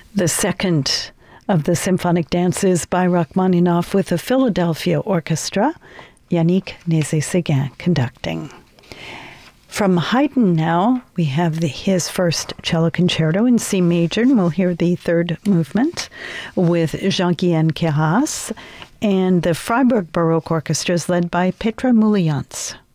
The second of the symphonic dances by Rachmaninoff with the Philadelphia Orchestra, Yannick Nézet-Séguin conducting. From Haydn now, we have his first cello concerto in C major, and we'll hear the third movement with Jean-Guihen Queyras, and the Freiburg Baroque Orchestra is led by Petra Mulians.